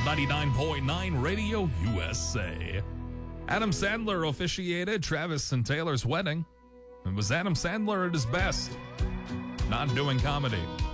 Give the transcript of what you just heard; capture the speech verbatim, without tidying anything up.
ninety-nine point nine Radio U S A. Adam Sandler officiated Travis and Taylor's wedding. It was Adam Sandler at his best, not doing comedy.